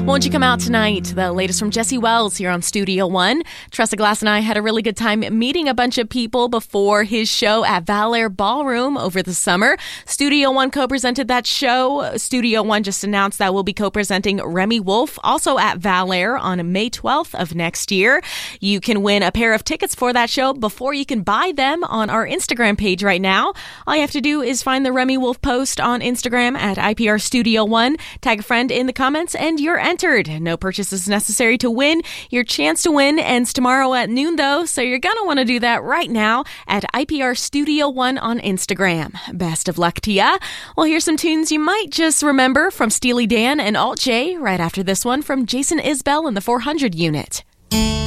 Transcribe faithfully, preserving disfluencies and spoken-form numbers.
Won't you come out tonight? The latest from Jesse Wells here on Studio One. Tressa Glass and I had a really good time meeting a bunch of people before his show at Valair Ballroom over the summer. Studio One co-presented that show. Studio One just announced that we'll be co-presenting Remi Wolf, also at Valair on May twelfth of next year. You can win a pair of tickets for that show before you can buy them on our Instagram page right now. All you have to do is find the Remi Wolf post on Instagram at I P R Studio One, tag a friend in the comments, and you're entered. No purchases necessary to win. Your chance to win ends tomorrow at noon, though, so you're going to want to do that right now at I P R Studio One on Instagram. Best of luck to ya. Well, here's some tunes you might just remember from Steely Dan and Alt J right after this one from Jason Isbell and the four hundred Unit.